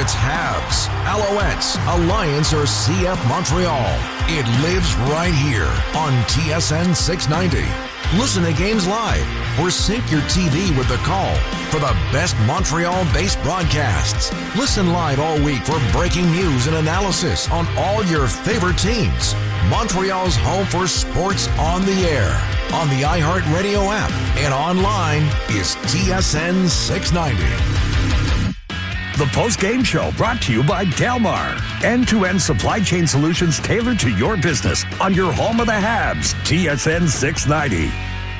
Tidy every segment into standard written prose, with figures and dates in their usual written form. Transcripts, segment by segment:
it's Habs, Alouettes, Alliance, or CF Montreal, it lives right here on TSN 690. Listen to games live or sync your TV with the call for the best Montreal-based broadcasts. Listen live all week for breaking news and analysis on all your favorite teams. Montreal's home for sports on the air, on the iHeartRadio app, and online is TSN 690. The post-game show brought to you by Delmar. End-to-end supply chain solutions tailored to your business on your home of the Habs. TSN 690.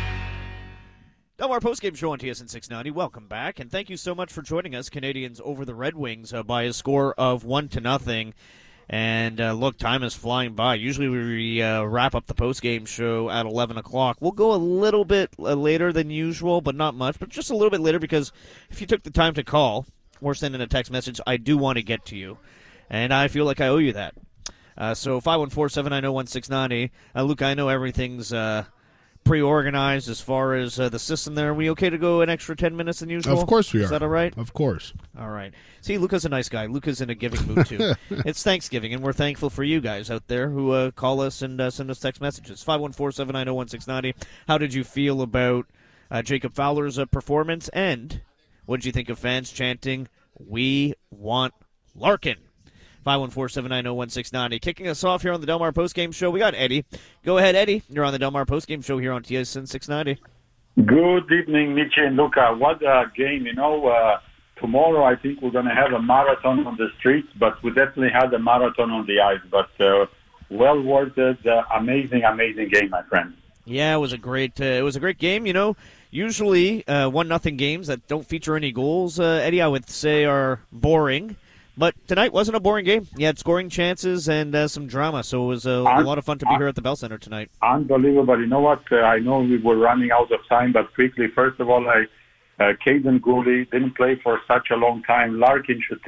Delmar post-game show on TSN 690. Welcome back, and thank you so much for joining us. Canadians over the Red Wings by a score of 1-0. And look, time is flying by. Usually we wrap up the post-game show at 11 o'clock. We'll go a little bit later than usual, but not much, but just a little bit later, because if you took the time to call or send in a text message, I do want to get to you, and I feel like I owe you that. So 514-790-1690. Luke, I know everything's pre-organized as far as the system there. Are we okay to go an extra 10 minutes than usual? Of course we are. Is that all right? Of course. All right. See, Luca's a nice guy. Luca's in a giving mood, too. It's Thanksgiving, and we're thankful for you guys out there who call us and send us text messages. 514-790-1690. How did you feel about Jacob Fowler's performance, and what did you think of fans chanting, "We want Larkin"? 514-790-1690. Kicking us off here on the Delmar postgame show, we got Eddie. Go ahead, Eddie. You're on the Delmar postgame show here on TSN 690. Good evening, Mitch and Luca. What a game. Tomorrow I think we're going to have a marathon on the streets, but we definitely had a marathon on the ice. But well worth it. Amazing game, my friend. Yeah, it was a great game. Usually 1-0 games that don't feature any goals, Eddie, I would say are boring. But tonight wasn't a boring game. You had scoring chances and some drama, so it was a lot of fun to be here at the Bell Center tonight. Unbelievable. You know what? I know we were running out of time, but quickly, first of all, Caden Gooley didn't play for such a long time. Larkin should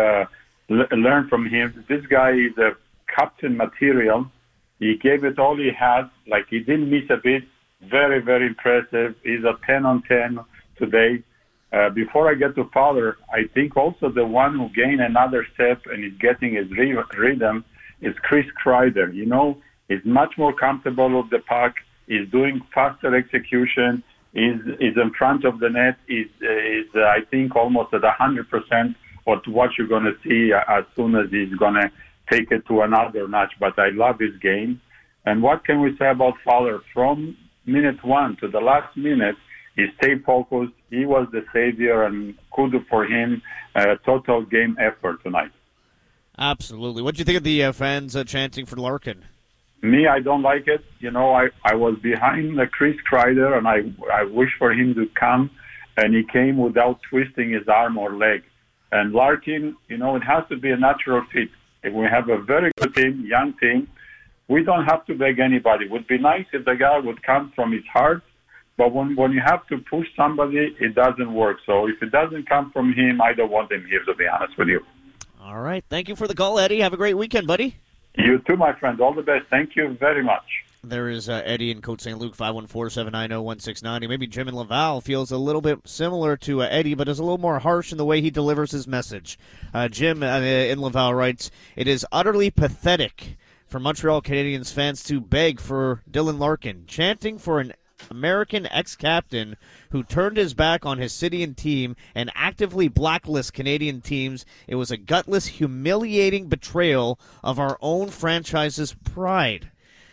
learn from him. This guy is a captain material. He gave it all he had. Like, he didn't miss a bit. Very, very impressive. He's a 10-on-10 today. Before I get to Fowler, I think also the one who gained another step and is getting his rhythm is Chris Kreider. He's much more comfortable with the puck. He's doing faster execution. He's in front of the net. Is I think, almost at 100% of what you're going to see as soon as he's going to take it to another notch. But I love his game. And what can we say about Fowler? From minute 1 to the last minute, he stayed focused. He was the savior, and kudos for him. Total game effort tonight. Absolutely. What do you think of the fans chanting for Larkin? Me, I don't like it. I was behind Chris Kreider, and I wish for him to come, and he came without twisting his arm or leg. And Larkin, it has to be a natural fit. If we have a very good team, young team, we don't have to beg anybody. It would be nice if the guy would come from his heart. But when you have to push somebody, it doesn't work. So if it doesn't come from him, I don't want him here, to be honest with you. All right. Thank you for the call, Eddie. Have a great weekend, buddy. You too, my friend. All the best. Thank you very much. There is Eddie in Côte St. Luc, 514-790-1690. Maybe Jim in Laval feels a little bit similar to Eddie, but is a little more harsh in the way he delivers his message. Jim in Laval writes, "It is utterly pathetic for Montreal Canadiens fans to beg for Dylan Larkin, chanting for an American ex-captain who turned his back on his city and team and actively blacklist Canadian teams. It was a gutless, humiliating betrayal of our own franchise's pride."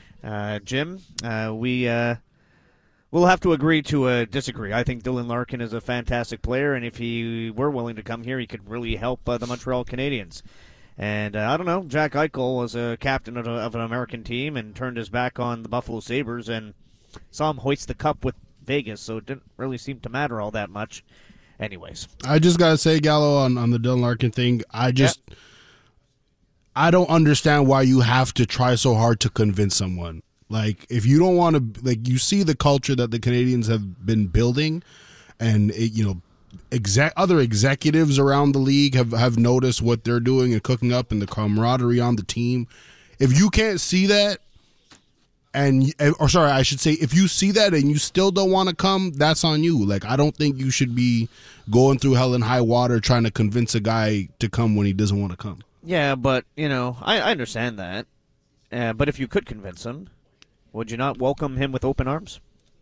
Jim, we'll have to agree to disagree. I think Dylan Larkin is a fantastic player, and if he were willing to come here, he could really help the Montreal Canadiens. And I don't know, Jack Eichel was a captain of an American team and turned his back on the Buffalo Sabres and saw him hoist the cup with Vegas, so it didn't really seem to matter all that much. Anyways. I just got to say, Gallo, on the Dylan Larkin thing, I don't understand why you have to try so hard to convince someone. Like, if you don't want to, like, you see the culture that the Canadians have been building, and, other executives around the league have noticed what they're doing and cooking up and the camaraderie on the team. If you can't see that, I should say, if you see that and you still don't want to come, that's on you. Like, I don't think you should be going through hell and high water trying to convince a guy to come when he doesn't want to come. Yeah, but, I understand that. But if you could convince him, would you not welcome him with open arms?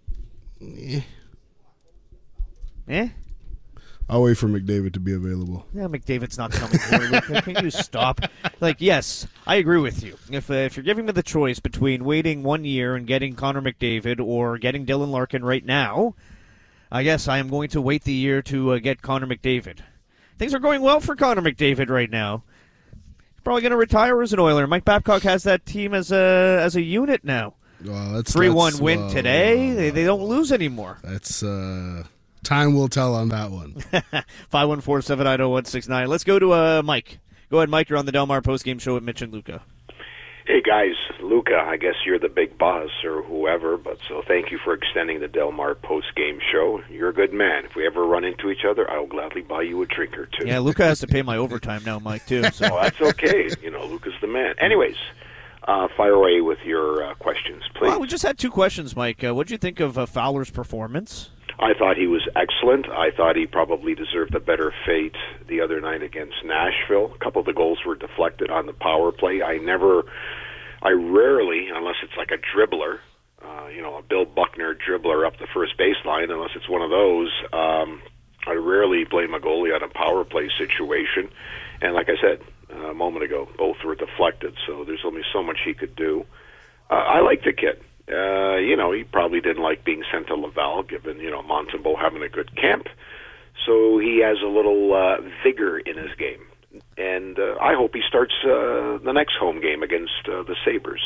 Eh? I'll wait for McDavid to be available. Yeah, McDavid's not coming here. Can you stop? Yes, I agree with you. If you're giving me the choice between waiting 1 year and getting Connor McDavid or getting Dylan Larkin right now, I guess I am going to wait the year to get Connor McDavid. Things are going well for Connor McDavid right now. He's probably going to retire as an Oiler. Mike Babcock has that team as a unit now. Well, 3-1 win today. They don't lose anymore. That's time will tell on that one. 514-790-169. Let's go to Mike. Go ahead, Mike. You're on the Del Mar postgame show with Mitch and Luca. Hey, guys. Luca, I guess you're the big boss or whoever, but so thank you for extending the Del Mar postgame show. You're a good man. If we ever run into each other, I'll gladly buy you a drink or two. Yeah, Luca has to pay my overtime now, Mike, too. So. Oh, that's okay. Luca's the man. Anyways, fire away with your questions, please. Well, we just had 2 questions, Mike. What did you think of Fowler's performance? I thought he was excellent. I thought he probably deserved a better fate the other night against Nashville. A couple of the goals were deflected on the power play. I rarely, unless it's like a dribbler, a Bill Buckner dribbler up the first baseline, unless it's one of those, I rarely blame a goalie on a power play situation. And like I said a moment ago, both were deflected, so there's only so much he could do. I like the kid. He probably didn't like being sent to Laval, given, Montembeault having a good camp. So he has a little vigor in his game. And I hope he starts the next home game against the Sabres.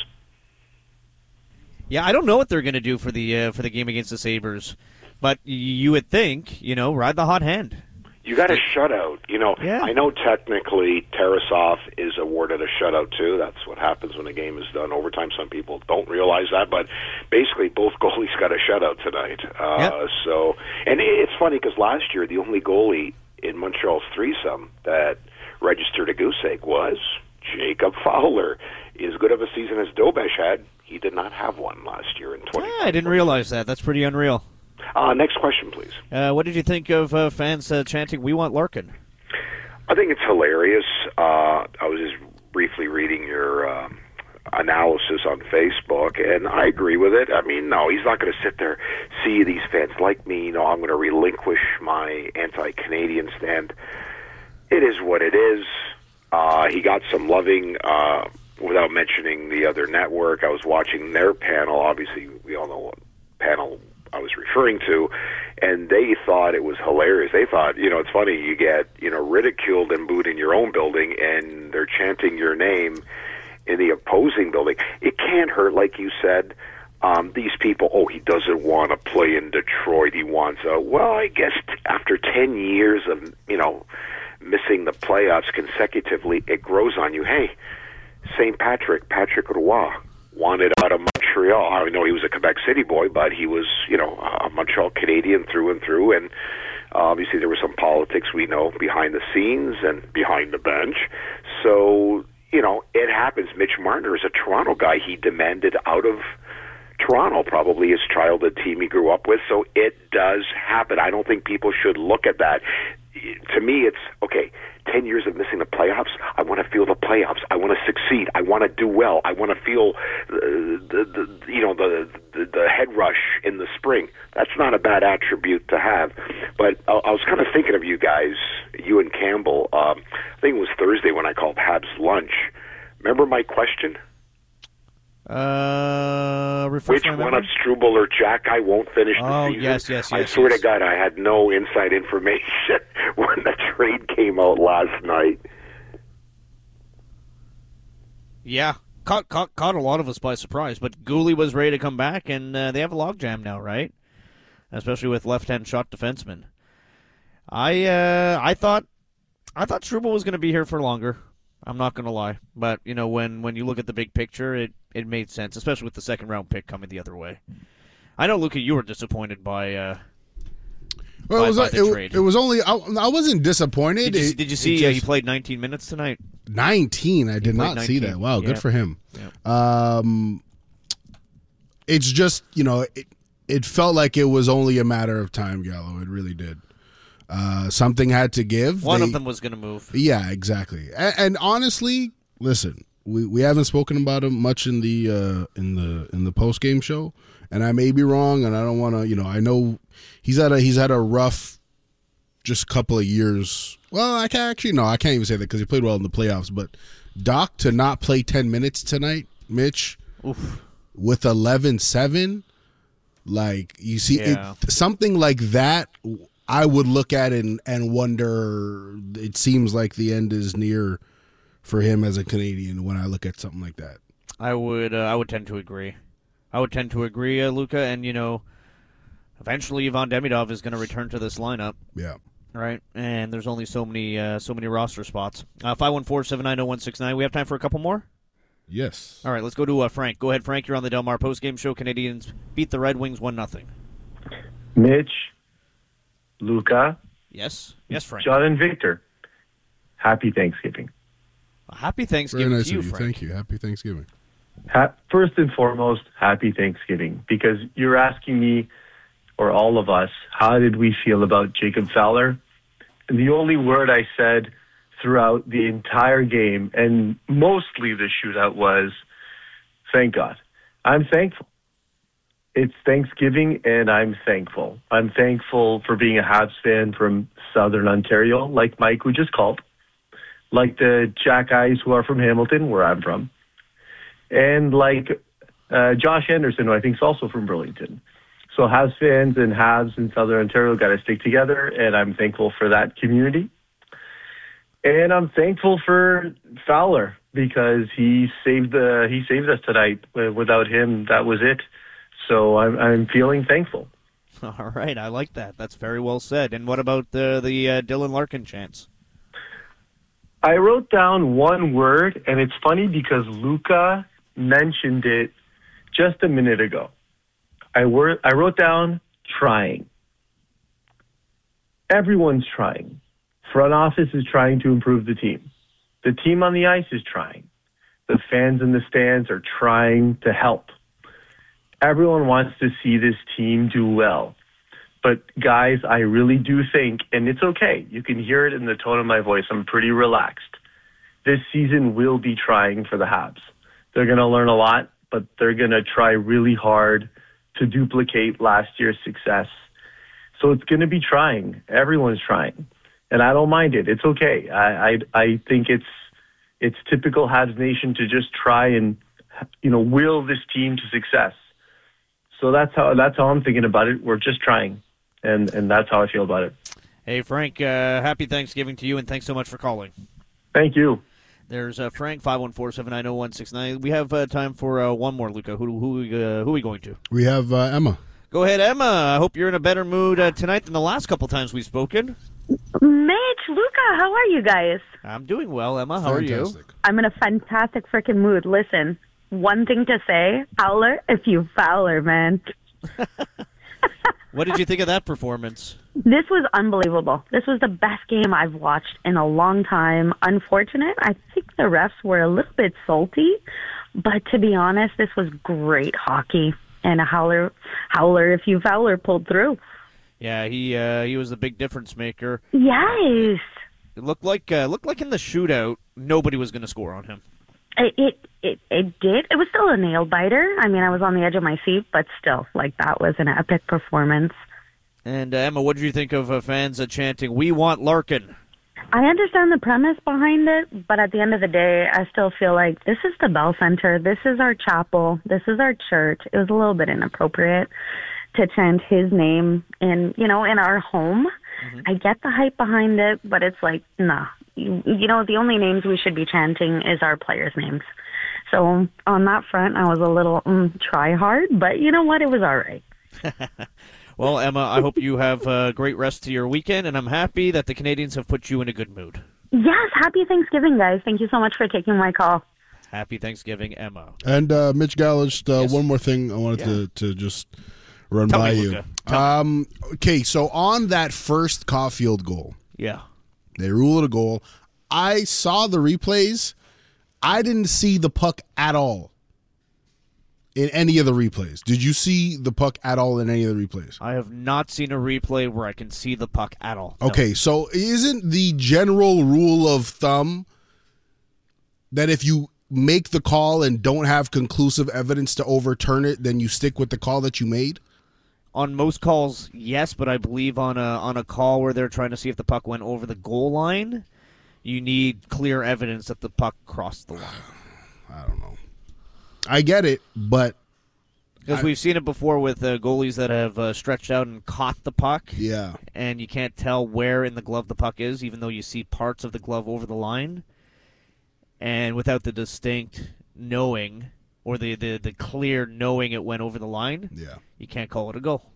Yeah, I don't know what they're going to do for the game against the Sabres. But you would think, ride the hot hand. You got a shutout. Yeah. I know technically Tarasov is awarded a shutout too. That's what happens when a game is done overtime. Some people don't realize that, but basically both goalies got a shutout tonight. Yep. So, and it's funny because last year the only goalie in Montreal's threesome that registered a goose egg was Jacob Fowler. As good of a season as Dobesh had, he did not have one last year in 2020. I didn't realize that. That's pretty unreal. Next question, please. What did you think of fans chanting, "We want Larkin"? I think it's hilarious. I was just briefly reading your analysis on Facebook, and I agree with it. I mean, no, he's not going to sit there, see these fans like me. I'm going to relinquish my anti-Canadian stand. It is what it is. He got some loving, without mentioning the other network. I was watching their panel. Obviously, we all know what panel I was referring to, and they thought it was hilarious. They thought, it's funny, you get, ridiculed and booed in your own building, and they're chanting your name in the opposing building. It can't hurt, like you said. These people, he doesn't want to play in Detroit. He wants I guess after 10 years of, missing the playoffs consecutively, it grows on you. Hey, St. Patrick Roy, wanted out of Montreal. I know he was a Quebec City boy, but he was, a Montreal Canadian through and through. And obviously there was some politics, we know, behind the scenes and behind the bench. So, it happens. Mitch Marner is a Toronto guy. He demanded out of Toronto, probably his childhood team he grew up with. So it does happen. I don't think people should look at that. To me, it's, okay, 10 years of missing the playoffs. I want to feel the playoffs. I want to succeed. I want to do well. I want to feel the head rush in the spring. That's not a bad attribute to have. But I was kind of thinking of you guys, you and Campbell. I think it was Thursday when I called Habs lunch. Remember my question? Which one of Struble or Jack I won't finish the season? Yes. I swear to God, I had no inside information when the trade came out last night. Yeah, caught a lot of us by surprise. But Gooley was ready to come back, and they have a logjam now, right? Especially with left-hand shot defensemen. I thought Struble was going to be here for longer. I'm not going to lie. But, when you look at the big picture, it made sense, especially with the second-round pick coming the other way. I know, Luca, you were disappointed by the trade. It was only I wasn't disappointed. Did you see he played 19 minutes tonight? 19? I did not see that. Wow, good for him. Yeah. it's just, it felt like it was only a matter of time, Gallo. It really did. Something had to give. One of them was going to move. Yeah, exactly. And honestly, listen, we haven't spoken about him much in the post game show, and I may be wrong, and I don't want to. I know he's had a rough just couple of years. Well, I can't even say that because he played well in the playoffs. But Doc to not play 10 minutes tonight, Mitch, Oof. with 11-7, like you see something like that. I would look at it and wonder. It seems like the end is near for him as a Canadian when I look at something like that. I would tend to agree. Luca, and eventually Ivan Demidov is going to return to this lineup. Yeah. Right, and there's only so many roster spots. 514-790-169. We have time for a couple more. Yes. All right, let's go to Frank. Go ahead, Frank. You're on the Del Mar postgame show. Canadians beat the Red Wings 1-0. Mitch, Luca. Yes, Frank. John and Victor. Happy Thanksgiving. Happy Thanksgiving Very nice to you, of you. Frank. Thank you. Happy Thanksgiving. First and foremost, happy Thanksgiving, because you're asking me, or all of us, how did we feel about Jacob Fowler? And the only word I said throughout the entire game, and mostly the shootout, was, thank God. I'm thankful. It's Thanksgiving, and I'm thankful. I'm thankful for being a Habs fan from Southern Ontario, like Mike, who just called, like the Jack Eyes who are from Hamilton, where I'm from, and like Josh Anderson, who I think is also from Burlington. So Habs fans and Habs in Southern Ontario got to stick together, and I'm thankful for that community. And I'm thankful for Fowler because he saved us tonight. Without him, that was it. So I'm feeling thankful. All right, I like that. That's very well said. And what about the Dylan Larkin chance? I wrote down one word, and it's funny because Luca mentioned it just a minute ago. I wrote down trying. Everyone's trying. Front office is trying to improve the team. The team on the ice is trying. The fans in the stands are trying to help. Everyone wants to see this team do well. But guys, I really do think, and it's okay, you can hear it in the tone of my voice, I'm pretty relaxed. This season will be trying for the Habs. They're going to learn a lot, but they're going to try really hard to duplicate last year's success. So it's going to be trying. Everyone's trying. And I don't mind it. It's okay. I think it's typical Habs Nation to just try and, will this team to success. So that's how I'm thinking about it. We're just trying. And that's how I feel about it. Hey, Frank, happy Thanksgiving to you, and thanks so much for calling. Thank you. There's Frank, 514-790-169. We have time for one more, Luca. Who are we going to? We have Emma. Go ahead, Emma. I hope you're in a better mood tonight than the last couple times we've spoken. Mitch, Luca, how are you guys? I'm doing well, Emma. How Fantastic. are you? I'm in a fantastic freaking mood. Listen, one thing to say, Fowler, if you Fowler, man. What did you think of that performance? This was unbelievable. This was the best game I've watched in a long time. Unfortunate, I think the refs were a little bit salty, but to be honest, this was great hockey. And a howler if you Fowler pulled through. Yeah, he was the big difference maker. Yes. It looked like in the shootout nobody was going to score on him. It did. It was still a nail biter. I mean, I was on the edge of my seat, but still, that was an epic performance. And Emma, what did you think of fans chanting, "We want Larkin"? I understand the premise behind it, but at the end of the day, I still feel like this is the Bell Center. This is our chapel. This is our church. It was a little bit inappropriate to chant his name in our home. Mm-hmm. I get the hype behind it, but it's like, nah. The only names we should be chanting is our players' names. So on that front, I was a little try hard, but you know what? It was all right. Well, Emma, I hope you have a great rest of your weekend, and I'm happy that the Canadians have put you in a good mood. Yes, happy Thanksgiving, guys. Thank you so much for taking my call. Happy Thanksgiving, Emma. And Mitch Gallo, yes. One more thing I wanted to just run Tell by me, you. Luca. Okay, so on that first Caulfield goal, yeah, they rule it a goal. I saw the replays. I didn't see the puck at all. in any of the replays? Did you see the puck at all in any of the replays? I have not seen a replay where I can see the puck at all. No. Okay, so isn't the general rule of thumb that if you make the call and don't have conclusive evidence to overturn it, then you stick with the call that you made? On most calls, yes, but I believe on a call where they're trying to see if the puck went over the goal line, you need clear evidence that the puck crossed the line. I don't know. I get it, but because we've seen it before with goalies that have stretched out and caught the puck. Yeah, and you can't tell where in the glove the puck is, even though you see parts of the glove over the line, and without the distinct knowing or the clear knowing it went over the line, you can't call it a goal.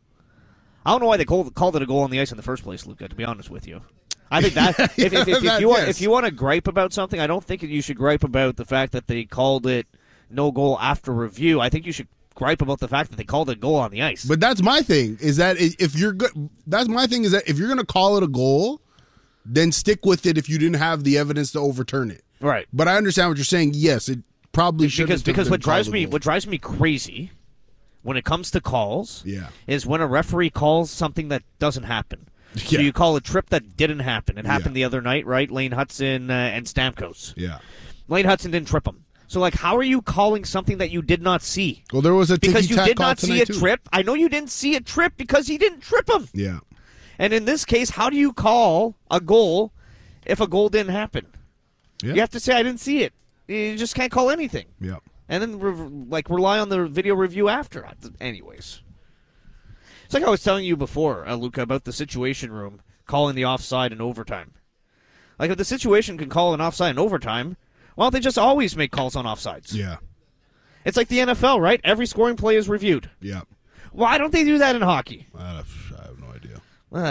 I don't know why they called it a goal on the ice in the first place, Luca, to be honest with you. I think that if you want to gripe about something, I don't think you should gripe about the fact that they called it no goal after review. I think you should gripe about the fact that they called it a goal on the ice. But that's my thing, is that if you're good, that's my thing, is that if you're going to call it a goal, then stick with it if you didn't have the evidence to overturn it. Right. But I understand what you're saying. Yes, it probably should because what drives me crazy when it comes to calls is when a referee calls something that doesn't happen. So you call a trip that didn't happen. It happened the other night, right? Lane Hudson and Stamkos. Yeah. Lane Hudson didn't trip him. So, how are you calling something that you did not see? Well, there was a because you did not see a too. trip. I know you didn't see a trip because he didn't trip him. Yeah. And in this case, how do you call a goal if a goal didn't happen? Yeah. You have to say, I didn't see it. You just can't call anything. Yeah. And then, rely on the video review after. Anyways. It's like I was telling you before, Luca, about the Situation Room calling the offside in overtime. If the Situation can call an offside in overtime, why don't they just always make calls on offsides? Yeah. It's like the NFL, right? Every scoring play is reviewed. Yeah. Why don't they do that in hockey? I have no idea.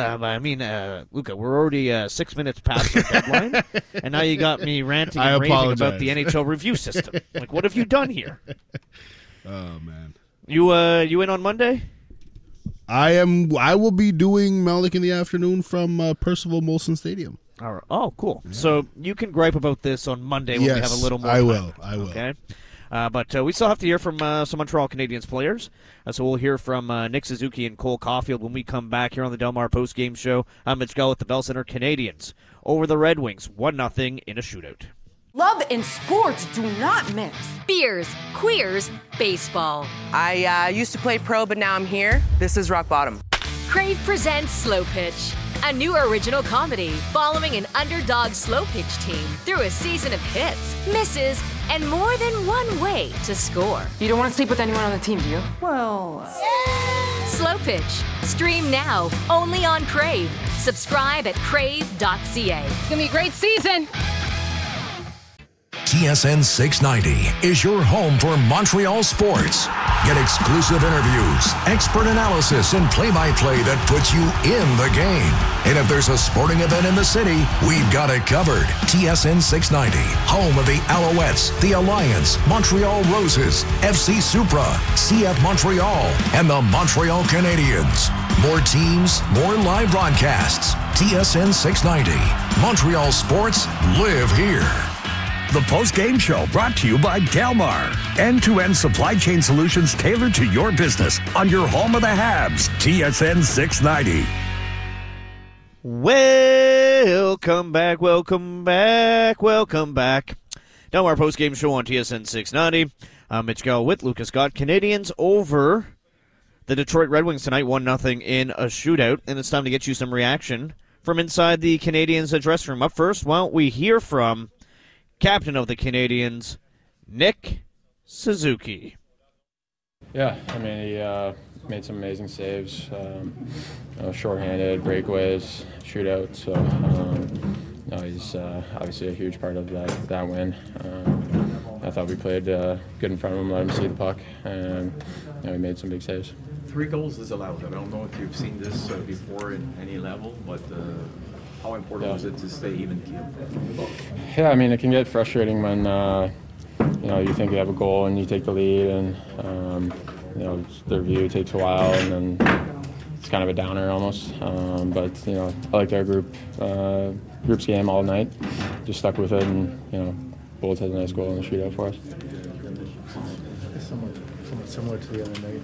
Luca, we're already 6 minutes past the deadline, and now you got me ranting and raving about the NHL review system. What have you done here? Oh, man. You in on Monday? I will be doing Melnick in the afternoon from Percival Molson Stadium. All right. Oh, cool. Yeah. So you can gripe about this on Monday when we have a little more time. I will. Okay. But we still have to hear from some Montreal Canadiens players. So we'll hear from Nick Suzuki and Cole Caulfield when we come back here on the Del Mar postgame show. I'm Mitch Gull with the Bell Center. Canadiens over the Red Wings, 1-0 in a shootout. Love and sports do not mix. Beers, queers, baseball. I used to play pro, but now I'm here. This is rock bottom. Crave presents Slow Pitch, a new original comedy following an underdog slow pitch team through a season of hits, misses, and more than one way to score. You don't want to sleep with anyone on the team, do you? Well... Slow Pitch. Stream now, only on Crave. Subscribe at crave.ca. It's going to be a great season. TSN 690 is your home for Montreal sports. Get exclusive interviews, expert analysis, and play-by-play that puts you in the game. And if there's a sporting event in the city, we've got it covered. TSN 690, home of the Alouettes, the Alliance, Montreal Roses, FC Supra, CF Montreal, and the Montreal Canadiens. More teams, more live broadcasts. TSN 690. Montreal sports live here. The post-game show brought to you by Delmar. End-to-end supply chain solutions tailored to your business on your home of the Habs. TSN 690. Welcome back. Delmar post-game show on TSN 690. I'm Mitch Gell with Lucas Scott. Canadiens over the Detroit Red Wings tonight, 1-0 in a shootout. And it's time to get you some reaction from inside the Canadiens' dressing room. Up first, why don't we hear from captain of the Canadiens, Nick Suzuki. Yeah, he made some amazing saves, shorthanded, breakaways, shootouts. So, he's obviously a huge part of that win. I thought we played good in front of him, let him see the puck, and he made some big saves. 3 goals is allowed. I don't know if you've seen this before at any level, but how important was it to stay even keel? Yeah, it can get frustrating when you think you have a goal and you take the lead, and the review takes a while, and then it's kind of a downer almost. But I liked our group's game all night. Just stuck with it, and Bullets had a nice goal in the shootout for us. similar to the other night.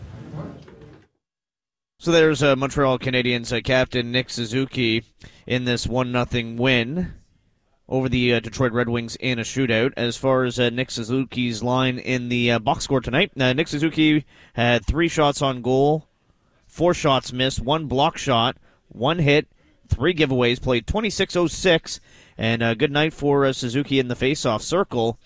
So there's Montreal Canadiens captain Nick Suzuki in this 1-0 win over the Detroit Red Wings in a shootout. As far as Nick Suzuki's line in the box score tonight, Nick Suzuki had 3 shots on goal, 4 shots missed, 1 block shot, 1 hit, 3 giveaways, played 26:06, and a good night for Suzuki in the face-off circle,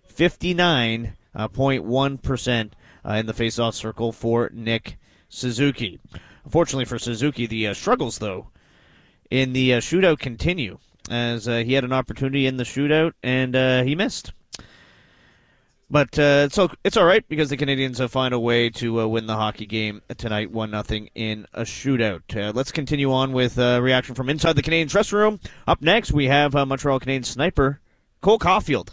59.1% in the face-off circle for Nick Suzuki. Unfortunately for Suzuki, the struggles, though, in the shootout continue, as he had an opportunity in the shootout, and he missed. But it's all right, because the Canadiens find a way to win the hockey game tonight, 1-0 in a shootout. Let's continue on with reaction from inside the Canadiens dressing room. Up next, we have Montreal Canadiens sniper Cole Caulfield.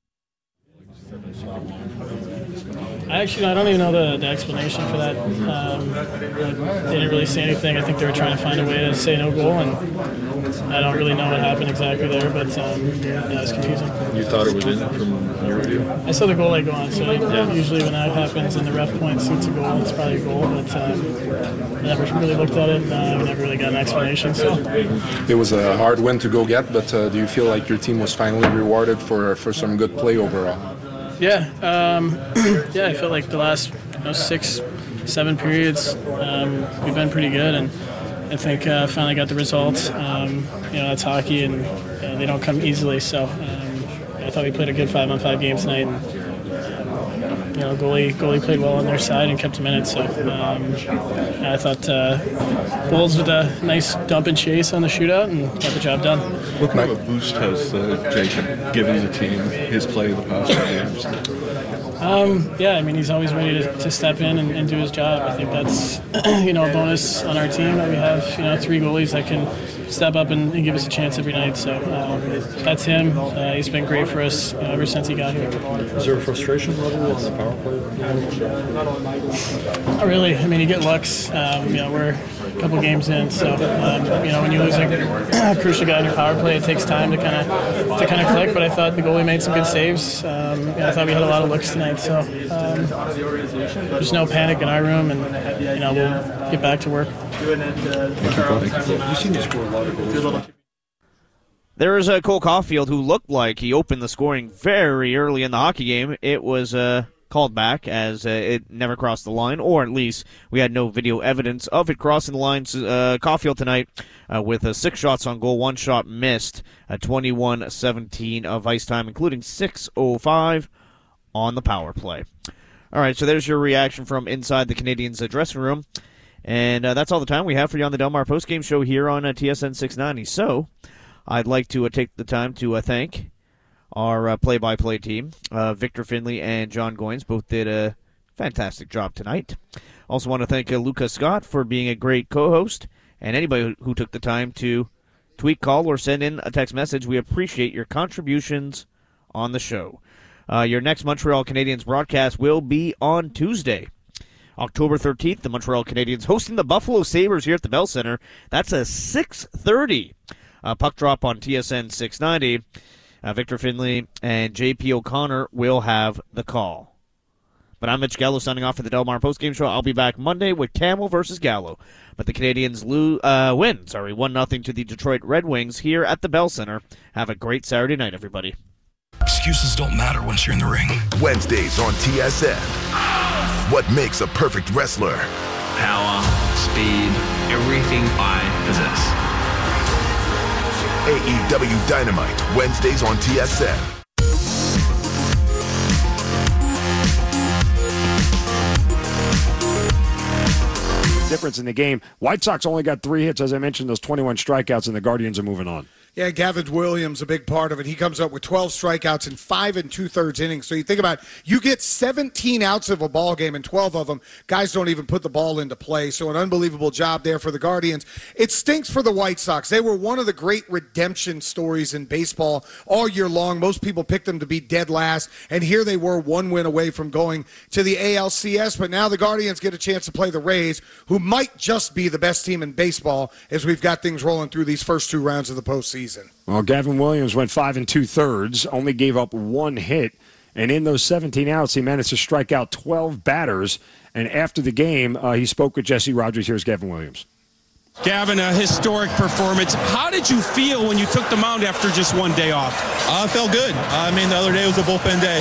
I don't even know the explanation for that. They didn't really say anything. I think they were trying to find a way to say no goal, and I don't really know what happened exactly there, but it's confusing. You thought it was in from your view? I saw the goal light go on, so usually when that happens and the ref points it's a goal, it's probably a goal, but I never really looked at it. We never really got an explanation. So it was a hard win to go get, but do you feel like your team was finally rewarded for some good play overall? Yeah, I felt like the last 6-7 periods we've been pretty good, and I think finally got the result. That's hockey, and they don't come easily. So I thought we played a good 5-on-5 game tonight, and goalie played well on their side and kept them in it. So I thought Bulls with a nice dump and chase on the shootout and got the job done. What kind of a boost has Jacob given the team, his play the past 2 games? He's always ready to step in and do his job. I think that's a bonus on our team that we have 3 goalies that can step up and give us a chance every night. So that's him. He's been great for us ever since he got here. Is there a frustration level on the power play? Not really. You get looks. We're a couple games in, so when you lose a crucial guy in your power play, it takes time to kind of click. But I thought the goalie made some good saves. I thought we had a lot of looks tonight, so there's no panic in our room, and we'll get back to work. You seem to score a lot of goals. There is Cole Caulfield, who looked like he opened the scoring very early in the hockey game. It was called back as it never crossed the line, or at least we had no video evidence of it crossing the line. Caulfield tonight with 6 shots on goal, 1 shot missed, 21-17 of ice time, including 6:05 on the power play. All right, so there's your reaction from inside the Canadiens dressing room. And that's all the time we have for you on the Delmar postgame show here on TSN 690. So I'd like to take the time to thank our play-by-play team. Victor Finley and John Goins both did a fantastic job tonight. Also want to thank Lucas Scott for being a great co-host, and anybody who took the time to tweet, call, or send in a text message. We appreciate your contributions on the show. Your next Montreal Canadiens broadcast will be on Tuesday, October 13th. The Montreal Canadiens hosting the Buffalo Sabres here at the Bell Center. That's a 6:30 puck drop on TSN 690. Victor Finley and J.P. O'Connor will have the call. But I'm Mitch Gallo signing off for the Delmar postgame show. I'll be back Monday with Camel versus Gallo. But the Canadiens win 1-0 to the Detroit Red Wings here at the Bell Center. Have a great Saturday night, everybody. Excuses don't matter once you're in the ring. Wednesdays on TSN. What makes a perfect wrestler? Power, speed, everything I possess. AEW Dynamite, Wednesdays on TSN. Difference in the game. White Sox only got 3 hits, as I mentioned, those 21 strikeouts, and the Guardians are moving on. Yeah, Gavin Williams, a big part of it. He comes up with 12 strikeouts in 5 2/3 innings. So you think about it, you get 17 outs of a ball game, and 12 of them, guys don't even put the ball into play. So an unbelievable job there for the Guardians. It stinks for the White Sox. They were one of the great redemption stories in baseball all year long. Most people picked them to be dead last, and here they were 1 win away from going to the ALCS. But now the Guardians get a chance to play the Rays, who might just be the best team in baseball as we've got things rolling through these first 2 rounds of the postseason. Well, Gavin Williams went 5 2/3, only gave up 1 hit, And in those 17 outs, he managed to strike out 12 batters. And after the game, he spoke with Jesse Rogers. Here's Gavin Williams. Gavin, a historic performance. How did you feel when you took the mound after just one day off? I felt good. I mean, the other day was a bullpen day.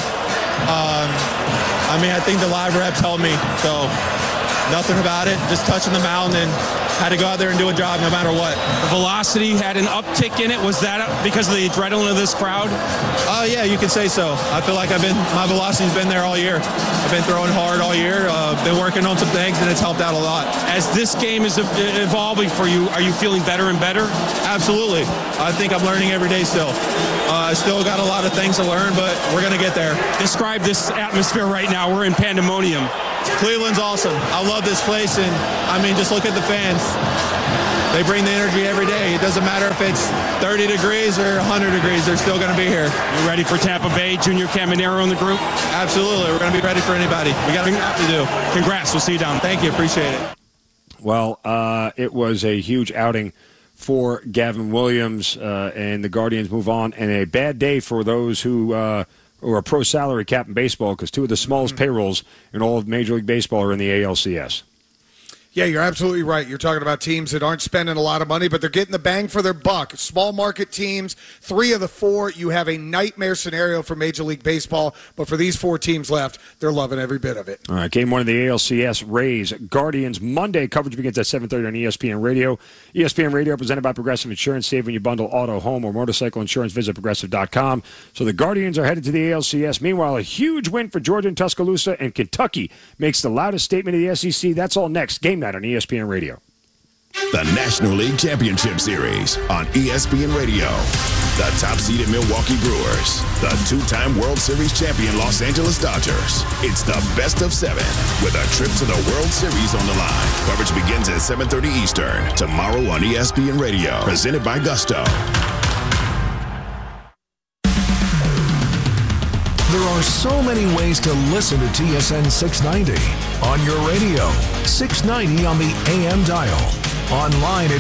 I think the live reps helped me. So nothing about it. Just touching the mound and had to go out there and do a job no matter what. The velocity had an uptick in it. Was that because of the adrenaline of this crowd? Yeah, you can say so. I feel like my velocity's been there all year. I've been throwing hard all year. Been working on some things, and it's helped out a lot. As this game is evolving for you, are you feeling better and better? Absolutely. I think I'm learning every day still. I still got a lot of things to learn, but we're going to get there. Describe this atmosphere right now. We're in pandemonium. Cleveland's awesome. I love this place, and just look at the fans. They bring the energy every day. It doesn't matter if it's 30 degrees or 100 degrees. They're still going to be here. You ready for Tampa Bay, Junior Caminero in the group? Absolutely. We're going to be ready for anybody. We got a job to do. Congrats. We'll see you down. Thank you. Appreciate it. Well, it was a huge outing for Gavin Williams, and the Guardians move on. And a bad day for those who are pro salary cap in baseball, because two of the smallest payrolls in all of Major League Baseball are in the ALCS. Yeah, you're absolutely right. You're talking about teams that aren't spending a lot of money, but they're getting the bang for their buck. Small market teams, 3 of the 4, you have a nightmare scenario for Major League Baseball, but for these 4 teams left, they're loving every bit of it. All right, game 1 of the ALCS, Rays, Guardians. Monday, coverage begins at 7:30 on ESPN Radio. ESPN Radio presented by Progressive Insurance. Save when you bundle auto, home, or motorcycle insurance. Visit Progressive.com. So the Guardians are headed to the ALCS. Meanwhile, a huge win for Georgia and Tuscaloosa, and Kentucky makes the loudest statement of the SEC. That's all next. Game night on ESPN Radio. The National League Championship Series on ESPN Radio. The top-seeded Milwaukee Brewers. The 2-time World Series champion Los Angeles Dodgers. It's the best of 7 with a trip to the World Series on the line. Coverage begins at 7:30 Eastern tomorrow on ESPN Radio. Presented by Gusto. There are so many ways to listen to TSN 690. On your radio, 690 on the AM dial. Online at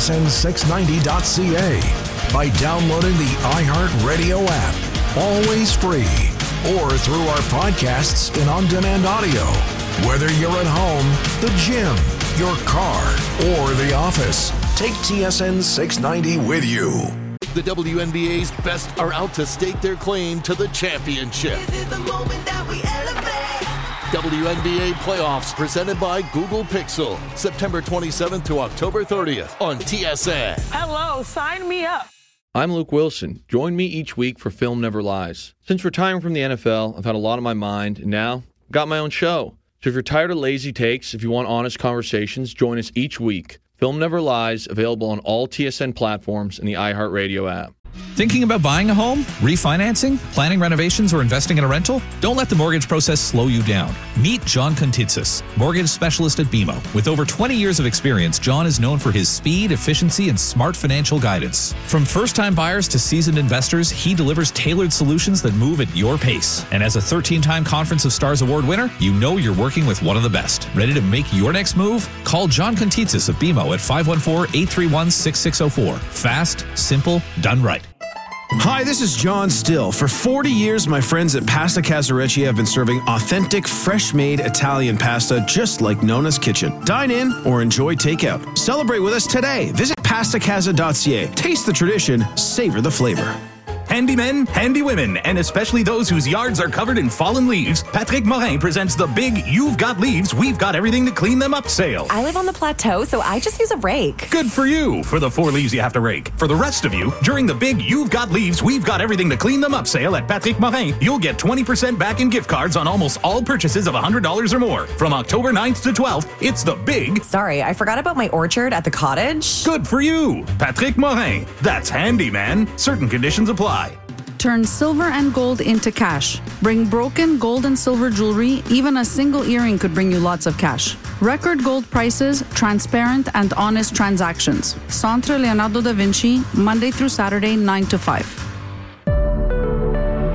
tsn690.ca. By downloading the iHeartRadio app. Always free. Or through our podcasts and on-demand audio. Whether you're at home, the gym, your car, or the office, take TSN 690 with you. The WNBA's best are out to stake their claim to the championship. This is the moment that we elevate. WNBA playoffs presented by Google Pixel. September 27th to October 30th on TSN. Hello, sign me up. I'm Luke Wilson. Join me each week for Film Never Lies. Since retiring from the NFL, I've had a lot on my mind, and now I've got my own show. So if you're tired of lazy takes, if you want honest conversations, join us each week. Film Never Lies, available on all TSN platforms and the iHeartRadio app. Thinking about buying a home, refinancing, planning renovations, or investing in a rental? Don't let the mortgage process slow you down. Meet John Contitsis, mortgage specialist at BMO. With over 20 years of experience, John is known for his speed, efficiency, and smart financial guidance. From first-time buyers to seasoned investors, he delivers tailored solutions that move at your pace. And as a 13-time Conference of Stars Award winner, you know you're working with one of the best. Ready to make your next move? Call John Contitsis of BMO at 514-831-6604. Fast, simple, done right. Hi, this is John Still. For 40 years, my friends at Pasta Casarecci have been serving authentic, fresh-made Italian pasta just like Nona's Kitchen. Dine in or enjoy takeout. Celebrate with us today. Visit pastacasa.ca. Taste the tradition, savor the flavor. Handy men, handy women, and especially those whose yards are covered in fallen leaves, Patrick Morin presents the big You've Got Leaves, We've Got Everything to Clean Them Up sale. I live on the plateau, so I just use a rake. Good for you, for the 4 leaves you have to rake. For the rest of you, during the big You've Got Leaves, We've Got Everything to Clean Them Up sale at Patrick Morin, you'll get 20% back in gift cards on almost all purchases of $100 or more. From October 9th to 12th, it's the big... Sorry, I forgot about my orchard at the cottage. Good for you, Patrick Morin. That's handy, man. Certain conditions apply. Turn silver and gold into cash. Bring broken gold and silver jewelry. Even a single earring could bring you lots of cash. Record gold prices, transparent and honest transactions. Centre Leonardo da Vinci, Monday through Saturday, 9 to 5.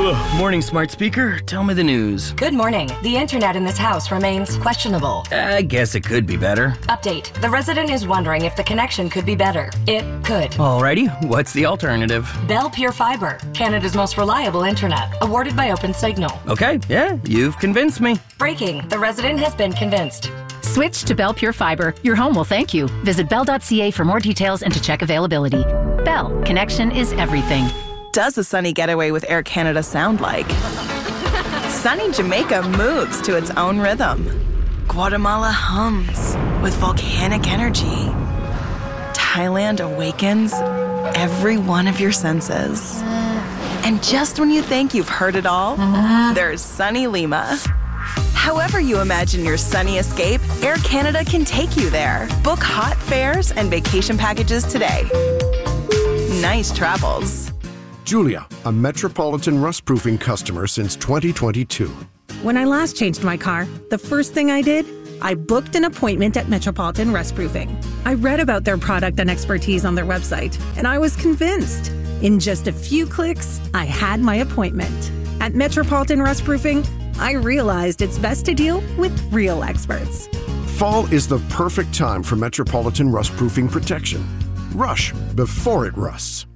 Morning, smart speaker. Tell me the news. Good morning. The internet in this house remains questionable. I guess it could be better. Update. The resident is wondering if the connection could be better. It could. Alrighty, what's the alternative? Bell Pure Fiber, Canada's most reliable internet, awarded by OpenSignal. Okay, yeah, you've convinced me. Breaking. The resident has been convinced. Switch to Bell Pure Fiber. Your home will thank you. Visit bell.ca for more details and to check availability. Bell. Connection is everything. Does a sunny getaway with Air Canada sound like? Sunny Jamaica moves to its own rhythm. Guatemala hums with volcanic energy. Thailand awakens every one of your senses. And just when you think you've heard it all, there's sunny Lima. However you imagine your sunny escape, Air Canada can take you there. Book hot fares and vacation packages today. Nice travels. Julia, a Metropolitan rust-proofing customer since 2022. When I last changed my car, the first thing I did, I booked an appointment at Metropolitan Rust-Proofing. I read about their product and expertise on their website, and I was convinced. In just a few clicks, I had my appointment. At Metropolitan Rust-Proofing, I realized it's best to deal with real experts. Fall is the perfect time for Metropolitan rust-proofing protection. Rush before it rusts.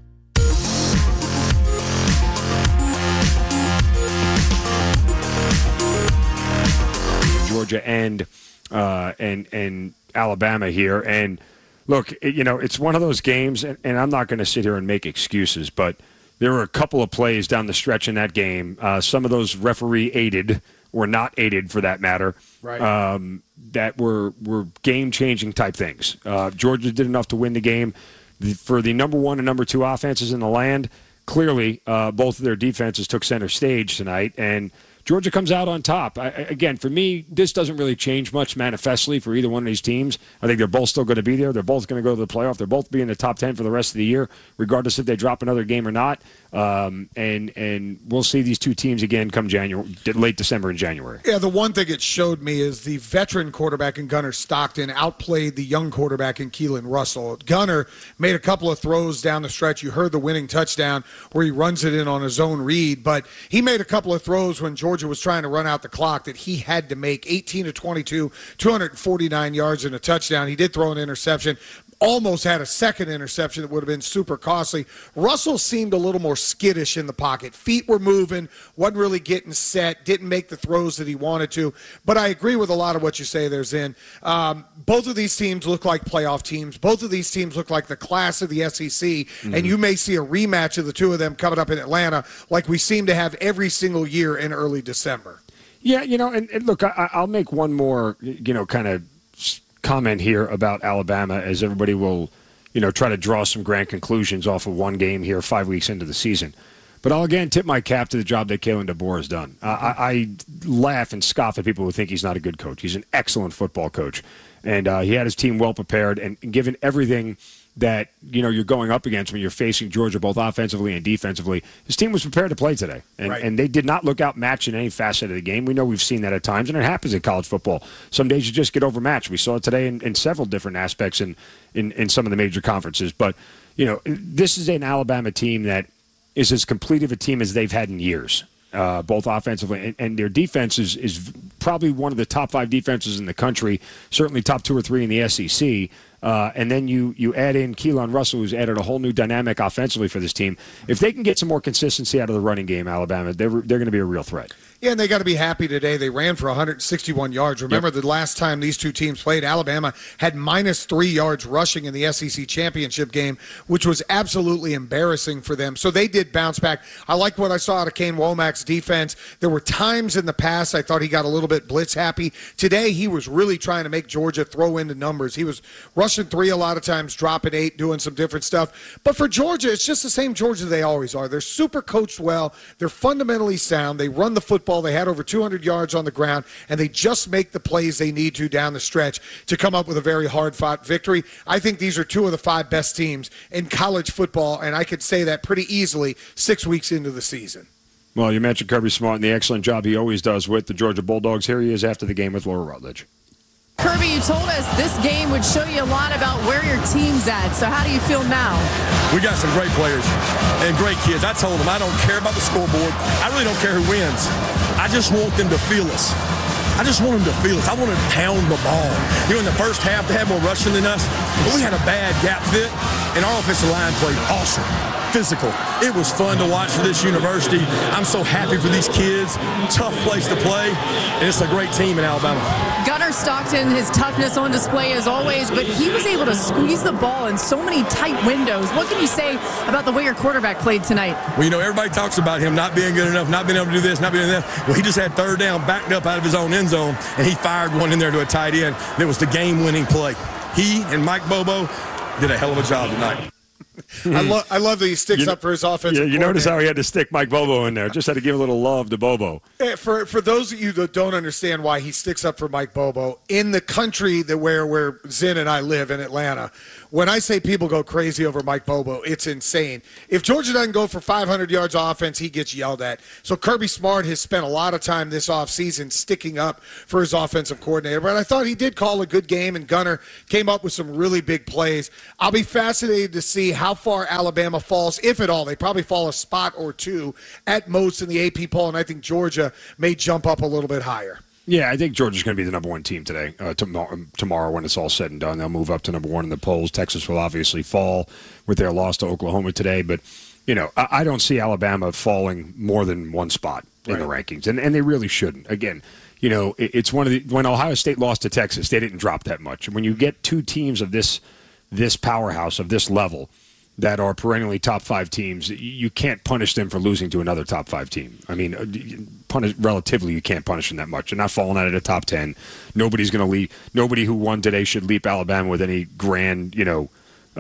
Georgia and Alabama here. And look, it's one of those games, and I'm not going to sit here and make excuses, but there were a couple of plays down the stretch in that game. Some of those referee aided, or not aided for that matter, right. That were game-changing type things. Georgia did enough to win the game. For the number one and number two offenses in the land, clearly both of their defenses took center stage tonight, and Georgia comes out on top. Again, for me, this doesn't really change much manifestly for either one of these teams. I think they're both still going to be there. They're both going to go to the playoff. They're both be in the top 10 for the rest of the year, regardless if they drop another game or not. And we'll see these two teams again come late December and January. Yeah, the one thing it showed me is the veteran quarterback in Gunnar Stockton outplayed the young quarterback in Keelan Russell. Gunnar made a couple of throws down the stretch. You heard the winning touchdown where he runs it in on his own read, but he made a couple of throws when Georgia was trying to run out the clock that he had to make. 18 to 22, 249 yards and a touchdown. He did throw an interception. Almost had a second interception that would have been super costly. Russell seemed a little more skittish in the pocket. Feet were moving, wasn't really getting set, didn't make the throws that he wanted to. But I agree with a lot of what you say there, Zin. Both of these teams look like playoff teams. Both of these teams look like the class of the SEC, and you may see a rematch of the two of them coming up in Atlanta like we seem to have every single year in early December. Yeah, and look, I'll make one more, kind of comment here about Alabama, as everybody will, try to draw some grand conclusions off of one game here 5 weeks into the season. But I'll again tip my cap to the job that Kalen DeBoer has done. I laugh and scoff at people who think he's not a good coach. He's an excellent football coach. And he had his team well prepared, and given everything that you're going up against when you're facing Georgia both offensively and defensively, his team was prepared to play today, and they did not look outmatched in any facet of the game. We know we've seen that at times, and it happens in college football. Some days you just get overmatched. We saw it today in several different aspects in some of the major conferences. But this is an Alabama team that is as complete of a team as they've had in years. Both offensively, and their defense is probably one of the top 5 defenses in the country, certainly top 2 or 3 in the SEC. And then you add in Keelan Russell, who's added a whole new dynamic offensively for this team. If they can get some more consistency out of the running game, Alabama, they're going to be a real threat. Yeah, and they got to be happy today. They ran for 161 yards. Remember, the last time these two teams played, Alabama had -3 yards rushing in the SEC championship game, which was absolutely embarrassing for them. So they did bounce back. I like what I saw out of Kane Womack's defense. There were times in the past I thought he got a little bit blitz happy. Today he was really trying to make Georgia throw into numbers. He was rushing 3 a lot of times, dropping 8, doing some different stuff. But for Georgia, it's just the same Georgia they always are. They're super coached well. They're fundamentally sound. They run the football. They had over 200 yards on the ground, and they just make the plays they need to down the stretch to come up with a very hard-fought victory. I think these are 2 of the 5 best teams in college football, and I could say that pretty easily 6 weeks into the season. Well, you mentioned Kirby Smart and the excellent job he always does with the Georgia Bulldogs. Here he is after the game with Laura Rutledge. Kirby, you told us this game would show you a lot about where your team's at. So how do you feel now? We got some great players and great kids. I told them I don't care about the scoreboard. I really don't care who wins. I just want them to feel us. I just want them to feel us. I want to pound the ball. In the first half, they had more rushing than us, but we had a bad gap fit, and our offensive line played awesome. Physical. It was fun to watch for this university. I'm so happy for these kids. Tough place to play, and it's a great team in Alabama. Gunnar Stockton, his toughness on display as always, but he was able to squeeze the ball in so many tight windows. What can you say about the way your quarterback played tonight? Well, everybody talks about him not being good enough, not being able to do this, not being able to do that. Well, he just had third down backed up out of his own end zone, and he fired one in there to a tight end. And it was the game-winning play. He and Mike Bobo did a hell of a job tonight. I love that he sticks up for his offensive. Yeah, you notice how he had to stick Mike Bobo in there. Just had to give a little love to Bobo. For those of you that don't understand why he sticks up for Mike Bobo, in the country where Zinn and I live in Atlanta, when I say people go crazy over Mike Bobo, it's insane. If Georgia doesn't go for 500 yards of offense, he gets yelled at. So Kirby Smart has spent a lot of time this offseason sticking up for his offensive coordinator. But I thought he did call a good game, and Gunnar came up with some really big plays. I'll be fascinated to see how far Alabama falls, if at all. They probably fall a spot or two at most in the AP poll, and I think Georgia may jump up a little bit higher. Yeah, I think Georgia's going to be the number one team today. Tomorrow, when it's all said and done, they'll move up to number one in the polls. Texas will obviously fall with their loss to Oklahoma today. But, I don't see Alabama falling more than one spot in the rankings, and they really shouldn't. Again, it's when Ohio State lost to Texas, they didn't drop that much. And when you get two teams of this powerhouse, of this level, that are perennially top five teams, you can't punish them for losing to another top five team. I mean, relatively, you can't punish them that much. They're not falling out of the top 10. Nobody's going to leap. Nobody who won today should leap Alabama with any grand, huge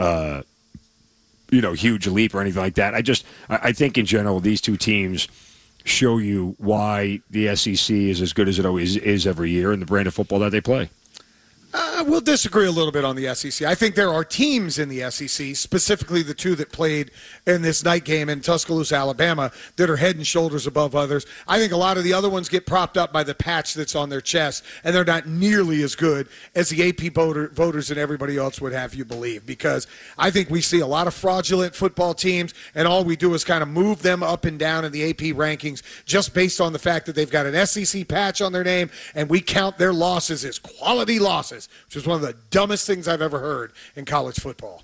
leap or anything like that. I think in general, these two teams show you why the SEC is as good as it always is every year and the brand of football that they play. We'll disagree a little bit on the SEC. I think there are teams in the SEC, specifically the two that played in this night game in Tuscaloosa, Alabama, that are head and shoulders above others. I think a lot of the other ones get propped up by the patch that's on their chest, and they're not nearly as good as the AP voters and everybody else would have you believe, because I think we see a lot of fraudulent football teams, and all we do is kind of move them up and down in the AP rankings just based on the fact that they've got an SEC patch on their name, and we count their losses as quality losses, which is one of the dumbest things I've ever heard in college football.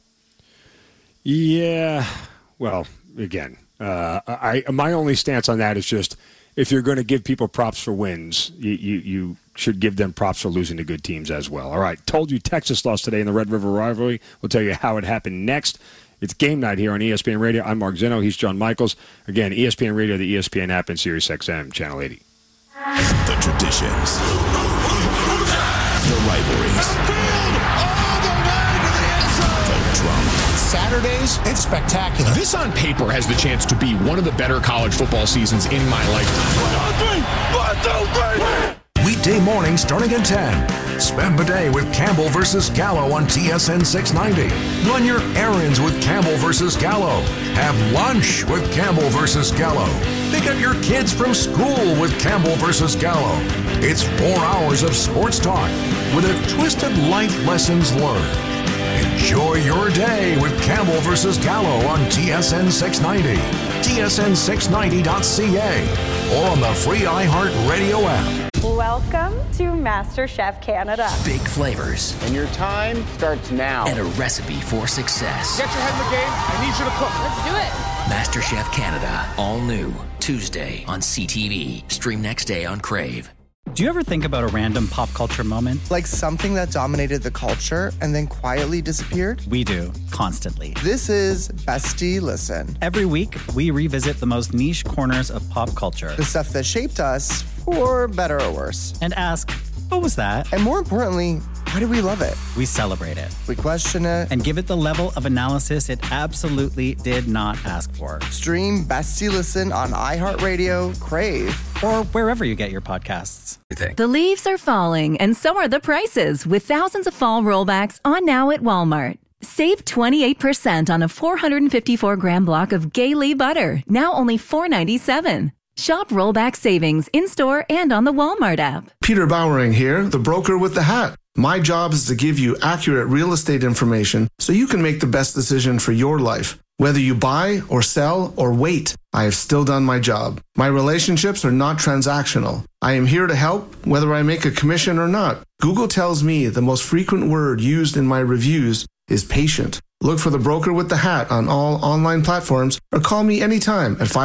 Yeah, well, again, my only stance on that is just if you're going to give people props for wins, you should give them props for losing to good teams as well. All right, told you Texas lost today in the Red River rivalry. We'll tell you how it happened next. It's game night here on ESPN Radio. I'm Mark Zinno. He's John Michaels. Again, ESPN Radio, the ESPN app, and Sirius XM, Channel 80. The traditions. The rivalries. The drama. Saturdays, it's spectacular. This on paper has the chance to be one of the better college football seasons in my lifetime. 1, 2, 3. Weekday morning starting at 10. Spend the day with Campbell versus Gallo on TSN 690. Run your errands with Campbell versus Gallo. Have lunch with Campbell versus Gallo. Pick up your kids from school with Campbell versus Gallo. It's 4 hours of sports talk with a twisted life lessons learned. Enjoy your day with Campbell versus Gallo on TSN 690, tsn690.ca, or on the free iHeartRadio app. Welcome to MasterChef Canada. Big flavors. And your time starts now. And a recipe for success. Get your head in the game. I need you to cook. Let's do it. MasterChef Canada. All new. Tuesday on CTV. Stream next day on Crave. Do you ever think about a random pop culture moment? Like something that dominated the culture and then quietly disappeared? We do, constantly. This is Bestie Listen. Every week, we revisit the most niche corners of pop culture. The stuff that shaped us, for better or worse. And ask, what was that? And more importantly, why do we love it? We celebrate it. We question it. And give it the level of analysis it absolutely did not ask for. Stream Bestie Listen on iHeartRadio, Crave, or wherever you get your podcasts. The leaves are falling, and so are the prices, with thousands of fall rollbacks on now at Walmart. Save 28% on a 454-gram block of Gay-Lee butter, now only $4.97. Shop rollback savings in-store and on the Walmart app. Peter Bowering here, the broker with the hat. My job is to give you accurate real estate information so you can make the best decision for your life. Whether you buy or sell or wait, I have still done my job. My relationships are not transactional. I am here to help whether I make a commission or not. Google tells me the most frequent word used in my reviews is patient. Look for the broker with the hat on all online platforms or call me anytime at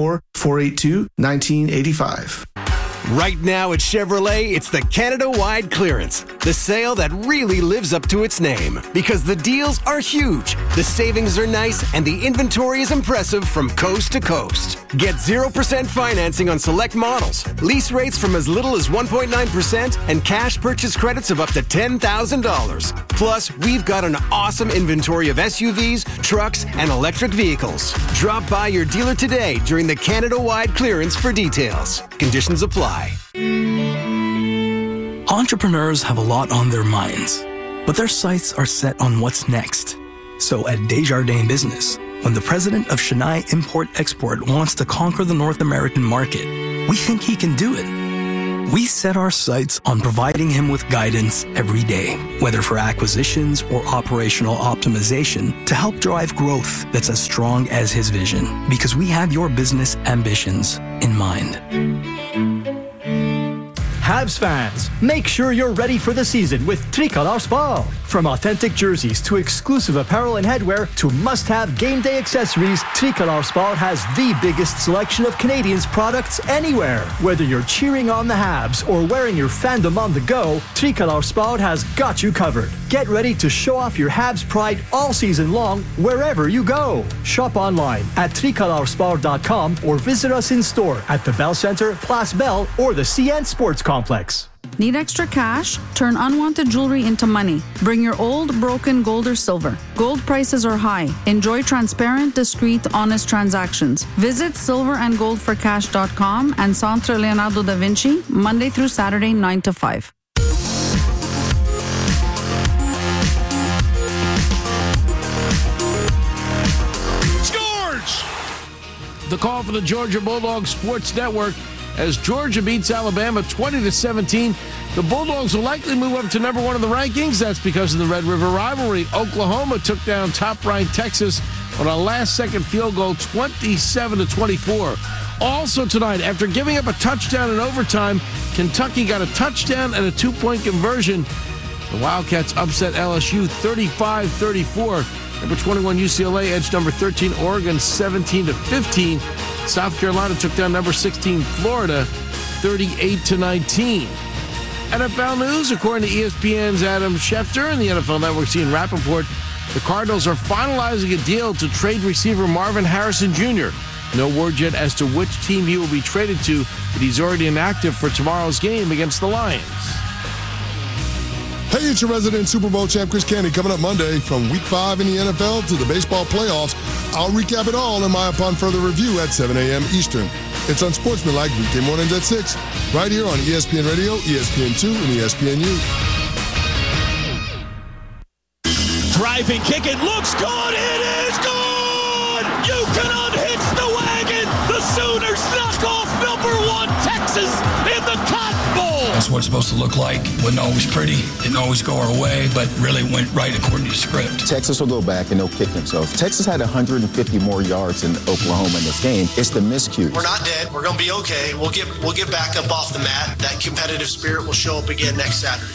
514-482-1985. Right now at Chevrolet, it's the Canada-wide clearance. The sale that really lives up to its name. Because the deals are huge, the savings are nice, and the inventory is impressive from coast to coast. Get 0% financing on select models, lease rates from as little as 1.9%, and cash purchase credits of up to $10,000. Plus, we've got an awesome inventory of SUVs, trucks, and electric vehicles. Drop by your dealer today during the Canada-wide clearance for details. Conditions apply. Entrepreneurs have a lot on their minds, but their sights are set on what's next. So at Desjardins Business, when the president of Chennai Import-Export wants to conquer the North American market, we think he can do it. We set our sights on providing him with guidance every day, whether for acquisitions or operational optimization, to help drive growth that's as strong as his vision, because we have your business ambitions in mind. Habs fans, make sure you're ready for the season with Tricolor Sport. From authentic jerseys to exclusive apparel and headwear to must-have game day accessories, Tricolor Sport has the biggest selection of Canadians' products anywhere. Whether you're cheering on the Habs or wearing your fandom on the go, Tricolor Sport has got you covered. Get ready to show off your Habs pride all season long wherever you go. Shop online at tricolorsport.com or visit us in store at the Bell Center, Place Bell, or the CN Sports Complex. Need extra cash? Turn unwanted jewelry into money. Bring your old, broken gold or silver. Gold prices are high. Enjoy transparent, discreet, honest transactions. Visit silverandgoldforcash.com and Centre Leonardo da Vinci, Monday through Saturday, 9 to 5. George! The call for the Georgia Bulldogs Sports Network. As Georgia beats Alabama 20-17, the Bulldogs will likely move up to number one in the rankings. That's because of the Red River rivalry. Oklahoma took down top-ranked Texas on a last-second field goal, 27-24. Also tonight, after giving up a touchdown in overtime, Kentucky got a touchdown and a two-point conversion. The Wildcats upset LSU 35-34. Number 21 UCLA edged number 13 Oregon 17-15. South Carolina took down number 16 Florida 38-19. NFL news, according to ESPN's Adam Schefter and the NFL Network's Ian Rappaport, the Cardinals are finalizing a deal to trade receiver Marvin Harrison Jr. No word yet as to which team he will be traded to, but he's already inactive for tomorrow's game against the Lions. Hey, it's your resident Super Bowl champ, Chris Candy, coming up Monday from Week 5 in the NFL to the baseball playoffs. I'll recap it all in my Upon Further Review at 7 a.m. Eastern. It's Unsportsmanlike weekday mornings at 6, right here on ESPN Radio, ESPN2, and ESPNU. Driving kick, it looks good, it is good! You can unhitch the wagon! The Sooners knock off number 1 Texas in the Cotton Bowl! That's what it's supposed to look like. Wasn't always pretty, didn't always go our way, but really went right according to script. Texas will go back and they'll kick themselves. Texas had 150 more yards than Oklahoma in this game. It's the miscues. We're not dead. We're going to be okay. We'll get back up off the mat. That competitive spirit will show up again next Saturday.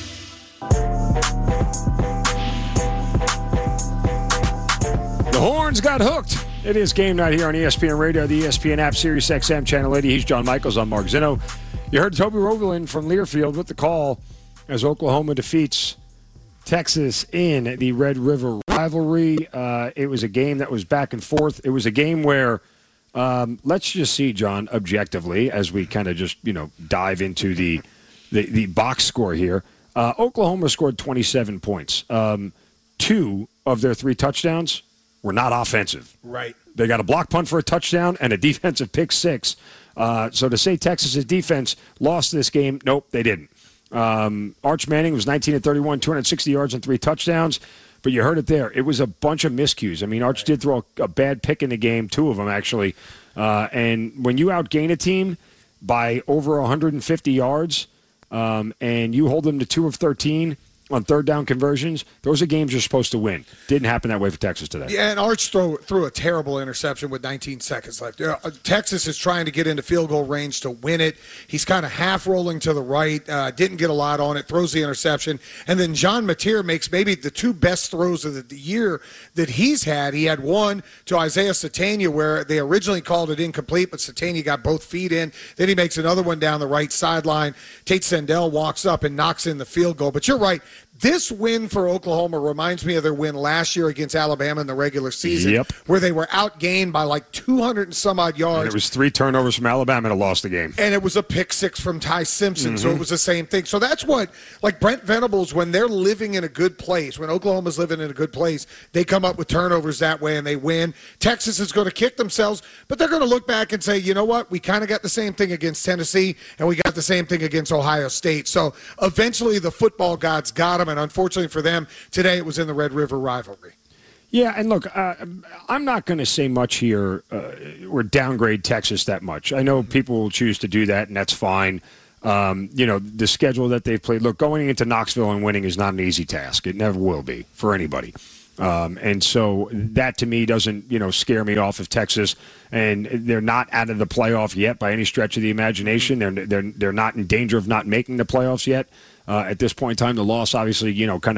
The Horns got hooked. It is game night here on ESPN Radio, the ESPN app, Sirius XM, Channel 80. He's John Michaels. I'm Mark Zinno. You heard Toby Rogalin from Learfield with the call as Oklahoma defeats Texas in the Red River rivalry. It was a game that was back and forth. It was a game where, let's just see, John, objectively, as we kind of just, dive into the box score here. Oklahoma scored 27 points. 2 of their 3 touchdowns were not offensive. Right. They got a block punt for a touchdown and a defensive pick 6. So to say Texas's defense lost this game, nope, they didn't. Arch Manning was 19-31, 260 yards and 3 touchdowns. But you heard it there. It was a bunch of miscues. I mean, Arch did throw a bad pick in the game, 2 of them actually. And when you outgain a team by over 150 yards and you hold them to 2 of 13, on third down conversions, those are games you're supposed to win. Didn't happen that way for Texas today. Yeah, and Arch threw a terrible interception with 19 seconds left. Texas is trying to get into field goal range to win it. He's kind of half rolling to the right, didn't get a lot on it, throws the interception. And then John Mateer makes maybe the two best throws of the year that he's had. He had one to Isaiah Satania where they originally called it incomplete, but Satania got both feet in. Then he makes another one down the right sideline. Tate Sendell walks up and knocks in the field goal. But you're right. This win for Oklahoma reminds me of their win last year against Alabama in the regular season, where they were outgained by like 200 and some odd yards. And it was 3 turnovers from Alabama and lost the game. And it was a pick 6 from Ty Simpson, so it was the same thing. So that's what, like Brent Venables, when they're living in a good place, when Oklahoma's living in a good place, they come up with turnovers that way and they win. Texas is going to kick themselves, but they're going to look back and say, you know what, we kind of got the same thing against Tennessee, and we got the same thing against Ohio State. So eventually the football gods got them. And unfortunately for them, today it was in the Red River rivalry. Yeah, and look, I'm not going to say much here or downgrade Texas that much. I know people will choose to do that, and that's fine. The schedule that they've played. Look, going into Knoxville and winning is not an easy task. It never will be for anybody. And so that to me doesn't, scare me off of Texas. And they're not out of the playoff yet by any stretch of the imagination. They're not in danger of not making the playoffs yet. At this point in time, the loss obviously,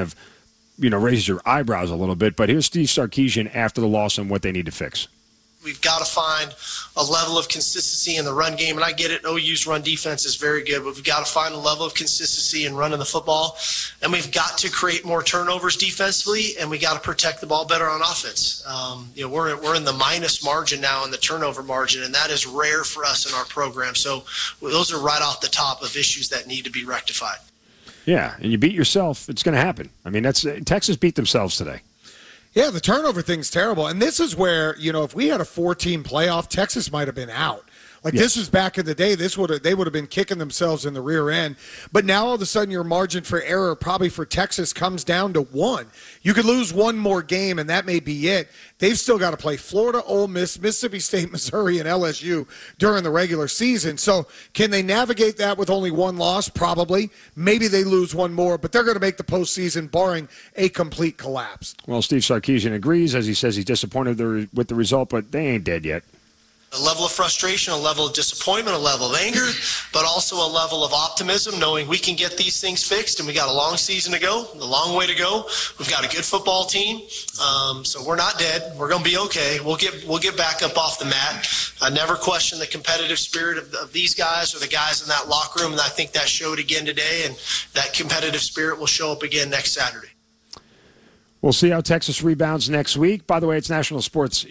raises your eyebrows a little bit. But here's Steve Sarkisian after the loss and what they need to fix. We've got to find a level of consistency in the run game. And I get it, OU's run defense is very good, but we've got to find a level of consistency in running the football. And we've got to create more turnovers defensively, and we got to protect the ball better on offense. We're in the minus margin now in the turnover margin, and that is rare for us in our program. So those are right off the top of issues that need to be rectified. Yeah, and you beat yourself, it's going to happen. I mean, Texas beat themselves today. Yeah, the turnover thing's terrible. And this is where, if we had a 4-team playoff, Texas might have been out. This was back in the day. They would have been kicking themselves in the rear end. But now all of a sudden your margin for error probably for Texas comes down to 1. You could lose one more game, and that may be it. They've still got to play Florida, Ole Miss, Mississippi State, Missouri, and LSU during the regular season. So can they navigate that with only one loss? Probably. Maybe they lose one more, but they're going to make the postseason barring a complete collapse. Well, Steve Sarkisian agrees, as he says he's disappointed with the result, but they ain't dead yet. A level of frustration, a level of disappointment, a level of anger, but also a level of optimism, knowing we can get these things fixed, and we got a long season to go, a long way to go. We've got a good football team, so we're not dead. We're going to be okay. We'll get back up off the mat. I never question the competitive spirit of these guys or the guys in that locker room, and I think that showed again today, and that competitive spirit will show up again next Saturday. We'll see how Texas rebounds next week. By the way, it's National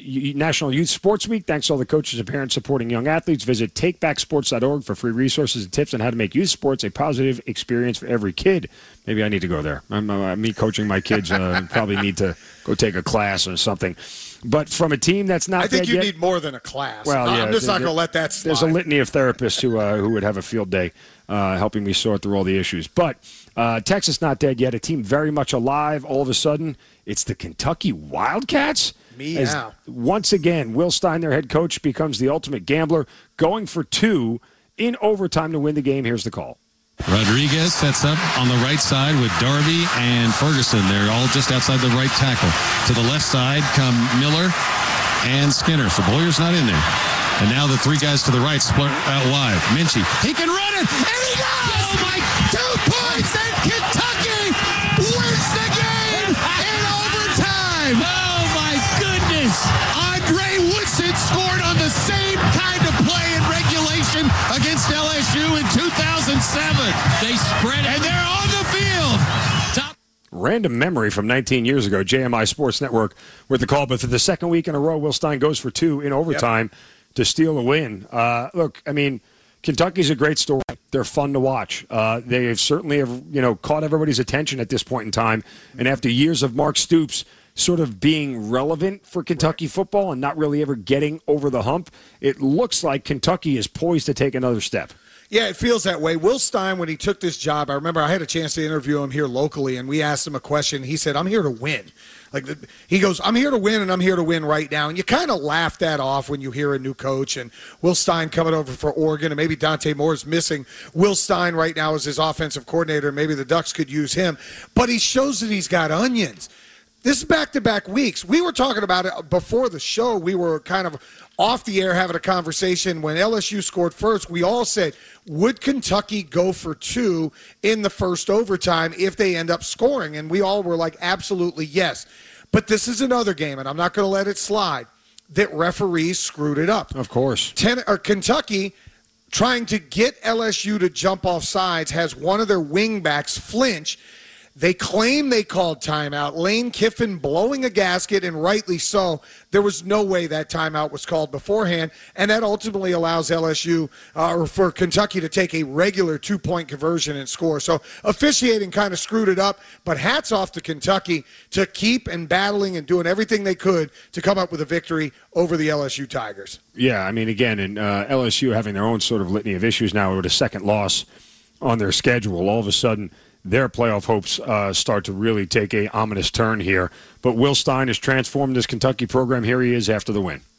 Youth Sports Week. Thanks to all the coaches and parents supporting young athletes. Visit takebacksports.org for free resources and tips on how to make youth sports a positive experience for every kid. Maybe I need to go there. Me coaching my kids probably need to go take a class or something. But from a team that's not I think dead you yet, need more than a class. Well, yeah, I'm just not going to let that slide. There's a litany of therapists who would have a field day helping me sort through all the issues. But Texas not dead yet. A team very much alive. All of a sudden, it's the Kentucky Wildcats. Meow. Once again, Will Stein, their head coach, becomes the ultimate gambler, going for 2 in overtime to win the game. Here's the call. Rodriguez sets up on the right side with Darby and Ferguson. They're all just outside the right tackle. To the left side come Miller and Skinner. So Boyer's not in there. And now the 3 guys to the right split out wide. Minchie, he can run it, and he does! Oh my, 2 points, and Kentucky wins the game in overtime! Oh my goodness! Andre Woodson scored on the same kind of play in regulation against LSU in 2007. They spread it, and they're on the field. Random memory from 19 years ago, JMI Sports Network with the call. But for the second week in a row, Will Stein goes for 2 in overtime to steal a win. Look, I mean, Kentucky's a great story. They're fun to watch. They certainly have, caught everybody's attention at this point in time. And after years of Mark Stoops sort of being relevant for Kentucky football and not really ever getting over the hump, it looks like Kentucky is poised to take another step. Yeah, it feels that way. Will Stein, when he took this job, I remember I had a chance to interview him here locally, and we asked him a question. He said, I'm here to win. He goes, I'm here to win, and I'm here to win right now. And you kind of laugh that off when you hear a new coach and Will Stein coming over for Oregon, and maybe Dante Moore is missing Will Stein right now as his offensive coordinator. Maybe the Ducks could use him. But he shows that he's got onions. This is back-to-back weeks. We were talking about it before the show. We were kind of off the air having a conversation. When LSU scored first, we all said, would Kentucky go for 2 in the first overtime if they end up scoring? And we all were like, absolutely yes. But this is another game, and I'm not going to let it slide, that referees screwed it up. Of course. Kentucky, trying to get LSU to jump off sides, has one of their wingbacks flinch. They claim they called timeout. Lane Kiffin blowing a gasket, and rightly so. There was no way that timeout was called beforehand, and that ultimately allows LSU or for Kentucky to take a regular 2-point conversion and score. So officiating kind of screwed it up, but hats off to Kentucky to keep and battling and doing everything they could to come up with a victory over the LSU Tigers. Yeah, I mean, again, and LSU having their own sort of litany of issues now with a second loss on their schedule, all of a sudden their playoff hopes start to really take a ominous turn here. But Will Stein has transformed this Kentucky program. Here he is after the win.